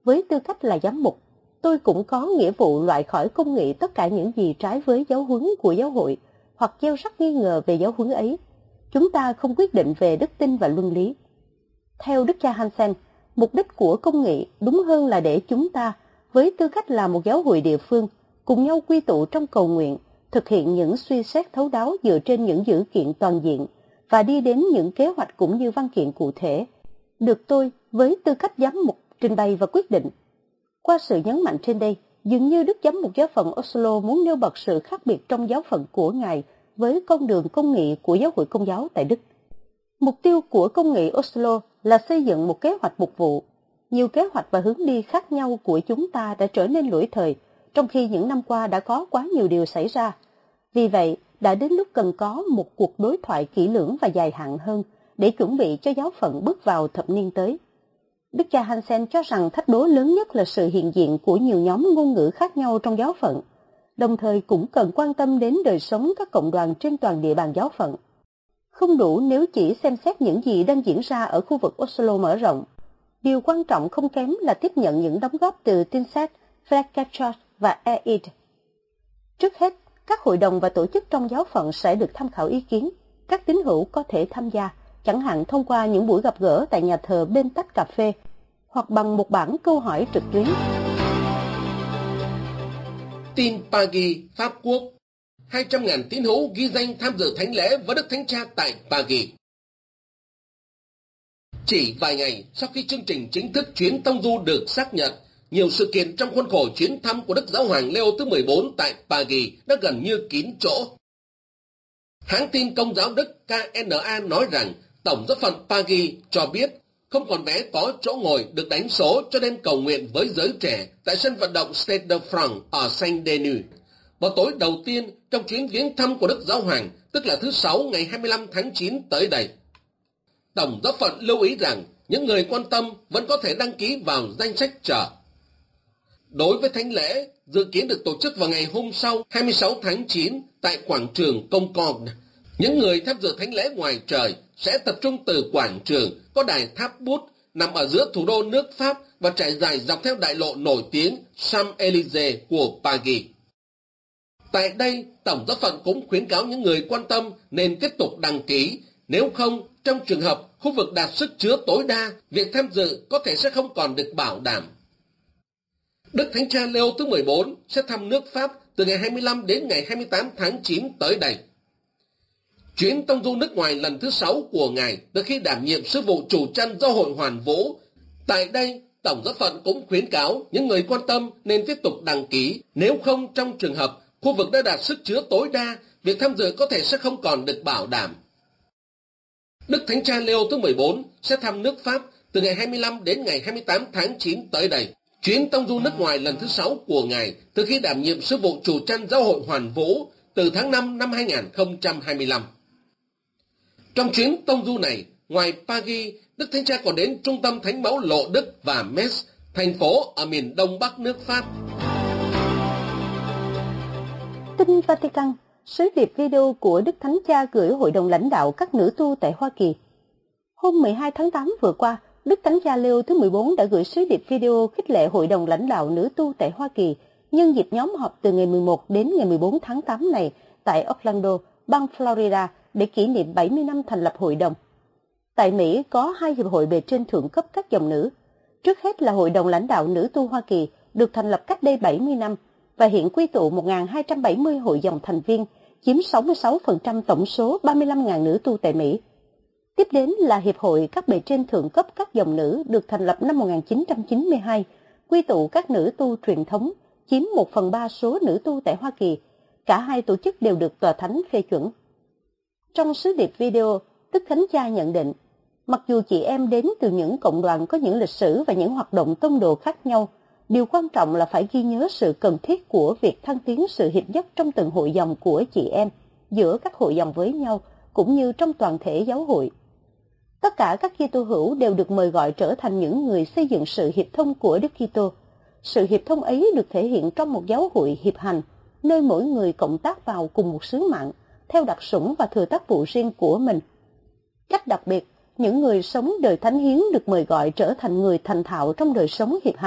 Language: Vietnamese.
với tư cách là giám mục, tôi cũng có nghĩa vụ loại khỏi công nghị tất cả những gì trái với giáo huấn của giáo hội hoặc gieo rắc nghi ngờ về giáo huấn ấy. Chúng ta không quyết định về đức tin và luân lý. Theo Đức cha Hansen, mục đích của công nghị đúng hơn là để chúng ta, với tư cách là một giáo hội địa phương, cùng nhau quy tụ trong cầu nguyện, thực hiện những suy xét thấu đáo dựa trên những dữ kiện toàn diện và đi đến những kế hoạch cũng như văn kiện cụ thể, được tôi với tư cách giám mục trình bày và quyết định. Qua sự nhấn mạnh trên đây, dường như Đức Giám mục Giáo phận Oslo muốn nêu bật sự khác biệt trong giáo phận của Ngài với con đường công nghị của giáo hội Công giáo tại Đức. Mục tiêu của công nghị Oslo là xây dựng một kế hoạch mục vụ. Nhiều kế hoạch và hướng đi khác nhau của chúng ta đã trở nên lỗi thời, trong khi những năm qua đã có quá nhiều điều xảy ra. Vì vậy, đã đến lúc cần có một cuộc đối thoại kỹ lưỡng và dài hạn hơn để chuẩn bị cho giáo phận bước vào thập niên tới. Đức cha Hansen cho rằng thách đố lớn nhất là sự hiện diện của nhiều nhóm ngôn ngữ khác nhau trong giáo phận, đồng thời cũng cần quan tâm đến đời sống các cộng đoàn trên toàn địa bàn giáo phận. Không đủ nếu chỉ xem xét những gì đang diễn ra ở khu vực Oslo mở rộng. Điều quan trọng không kém là tiếp nhận những đóng góp từ Tinset, Frekatchot và EID. Trước hết, các hội đồng và tổ chức trong giáo phận sẽ được tham khảo ý kiến. Các tín hữu có thể tham gia, chẳng hạn thông qua những buổi gặp gỡ tại nhà thờ bên tách cà phê, hoặc bằng một bảng câu hỏi trực tuyến. Tin Pagi, Pháp Quốc. 200.000 tín hữu ghi danh tham dự thánh lễ với Đức Thánh Cha tại Pagi. Chỉ vài ngày sau khi chương trình chính thức chuyến tông du được xác nhận, nhiều sự kiện trong khuôn khổ chuyến thăm của Đức Giáo hoàng Leo thứ 14 tại Pagi đã gần như kín chỗ. Hãng tin Công giáo Đức KNA nói rằng Tổng giáo phận Pagi cho biết không còn vé có chỗ ngồi được đánh số cho đêm cầu nguyện với giới trẻ tại sân vận động Stade de France ở Saint-Denis. Vào tối đầu tiên trong chuyến viếng thăm của Đức Giáo hoàng, tức là thứ Sáu ngày 25 tháng 9 tới đây. Tổng giáo phận lưu ý rằng những người quan tâm vẫn có thể đăng ký vào danh sách chờ. Đối với thánh lễ, dự kiến được tổ chức vào ngày hôm sau 26 tháng 9 tại quảng trường Concorde. Những người tham dự thánh lễ ngoài trời sẽ tập trung từ quảng trường có đài tháp bút nằm ở giữa thủ đô nước Pháp và trải dài dọc theo đại lộ nổi tiếng Champs-Élysées của Paris. Tại đây, Tổng giáo phận cũng khuyến cáo những người quan tâm nên tiếp tục đăng ký. Nếu không, trong trường hợp khu vực đạt sức chứa tối đa, việc tham dự có thể sẽ không còn được bảo đảm. Đức Thánh Cha Leo thứ 14 sẽ thăm nước Pháp từ ngày 25 đến ngày 28 tháng 9 tới đây. Chuyến tông du nước ngoài lần thứ 6 của Ngài từ khi đảm nhiệm sứ vụ chủ chăn giáo hội Hoàn Vũ. Tại đây, Tổng giáo phận cũng khuyến cáo những người quan tâm nên tiếp tục đăng ký. Nếu không, trong trường hợp khu vực đã đạt sức chứa tối đa, việc tham dự có thể sẽ không còn được bảo đảm. Đức Thánh Cha Leo thứ 14 sẽ thăm nước Pháp từ ngày 25 đến ngày 28 tháng 9 tới đây. Chuyến tông du nước ngoài lần thứ 6 của Ngài từ khi đảm nhiệm sứ vụ chủ chăn giáo hội Hoàn Vũ từ tháng 5 năm 2025. Trong chuyến tông du này, ngoài Paris, Đức Thánh Cha còn đến Trung tâm Thánh Mẫu Lộ Đức và Metz, thành phố ở miền đông bắc nước Pháp. Tin Vatican, sứ điệp video của Đức Thánh Cha gửi Hội đồng lãnh đạo các nữ tu tại Hoa Kỳ. Hôm 12 tháng 8 vừa qua, Đức Thánh Cha Leo thứ 14 đã gửi sứ điệp video khích lệ Hội đồng lãnh đạo nữ tu tại Hoa Kỳ nhân dịp nhóm họp từ ngày 11 đến ngày 14 tháng 8 này tại Orlando, bang Florida để kỷ niệm 70 năm thành lập hội đồng. Tại Mỹ có 2 hiệp hội bề trên thượng cấp các dòng nữ. Trước hết là Hội đồng lãnh đạo nữ tu Hoa Kỳ được thành lập cách đây 70 năm và hiện quy tụ 1.270 hội dòng thành viên, chiếm 66% tổng số 35.000 nữ tu tại Mỹ. Tiếp đến là Hiệp hội các bề trên thượng cấp các dòng nữ được thành lập năm 1992, quy tụ các nữ tu truyền thống, chiếm 1/3 số nữ tu tại Hoa Kỳ. Cả hai tổ chức đều được Tòa Thánh phê chuẩn. Trong sứ điệp video, Đức Thánh Cha nhận định, mặc dù chị em đến từ những cộng đoàn có những lịch sử và những hoạt động tông đồ khác nhau, điều quan trọng là phải ghi nhớ sự cần thiết của việc thăng tiến sự hiệp nhất trong từng hội dòng của chị em, giữa các hội dòng với nhau, cũng như trong toàn thể giáo hội. Tất cả các Kitô hữu đều được mời gọi trở thành những người xây dựng sự hiệp thông của Đức Kitô. Sự hiệp thông ấy được thể hiện trong một giáo hội hiệp hành, nơi mỗi người cộng tác vào cùng một sứ mạng, theo đặc sủng và thừa tác vụ riêng của mình. Cách đặc biệt, những người sống đời thánh hiến được mời gọi trở thành người thành thạo trong đời sống hiệp hành.